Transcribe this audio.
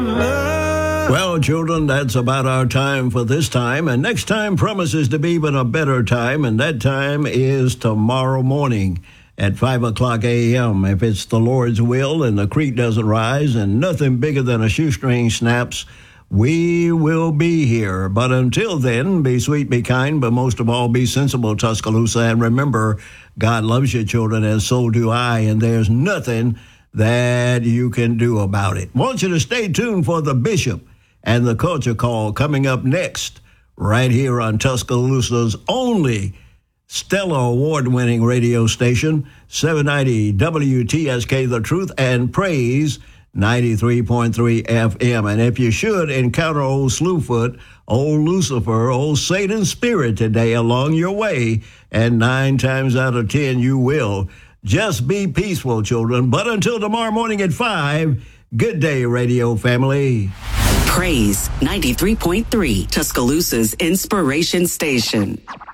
Well, children, that's about our time for this time. And next time promises to be even a better time. And that time is tomorrow morning at 5 o'clock a.m. If it's the Lord's will and the creek doesn't rise and nothing bigger than a shoestring snaps, we will be here. But until then, be sweet, be kind, but most of all, be sensible, Tuscaloosa. And remember, God loves you, children, and so do I. And there's nothing that you can do about it. Want you to stay tuned for the Bishop and the Culture Call coming up next, right here on Tuscaloosa's only Stellar Award-winning radio station, 790 WTSK The Truth and Praise, 93.3 FM. And if you should encounter old Slewfoot, old Lucifer, old Satan's spirit today along your way, and 9 times out of 10 you will, just be peaceful, children. But until tomorrow morning at 5, good day, radio family. Praise 93.3, Tuscaloosa's inspiration station.